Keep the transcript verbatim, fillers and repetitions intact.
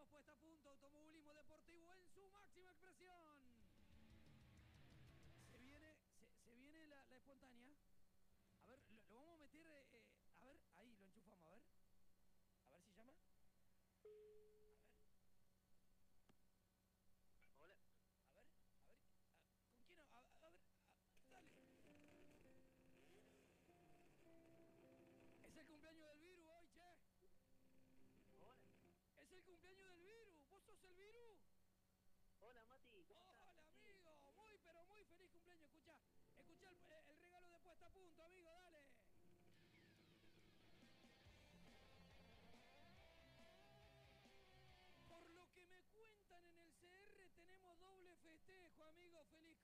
puesta a punto, automovilismo deportivo en su máxima expresión. Se viene, se, se viene la, la espontánea. A ver, lo, lo vamos a meter, eh, eh, a ver, ahí lo enchufamos, a ver. A ver si llama. A ver. Hola. A ver, a ver, a, ¿con quién? A, a, a ver, a, dale. Es el cumpleaños del virus hoy, che. Hola. Es el cumpleaños del virus. ¿Vos sos el virus? Hola, Mati. ¿Cómo Hola, estás? amigo. Muy, pero muy feliz cumpleaños. Escuchá, escuchá el, el regalo de puesta a punto, amigo. Dale. Por lo que me cuentan en el C R, tenemos doble festejo, amigo. Feliz